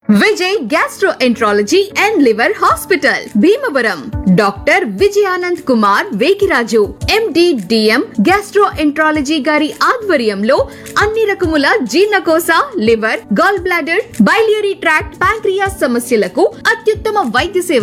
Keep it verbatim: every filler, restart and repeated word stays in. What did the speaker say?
Vijay gastroenterology and liver hospital Bhimavaram. Doctor Vijayanand Kumar Vekiraju MD DM gastroenterology గారి ఆధ్వర్యంలో అన్ని రకముల జీర్ణకోశ, liver, gall bladder, biliary tract, pancreas సమస్యలకు అత్యుత్తమ వైద్య సేవ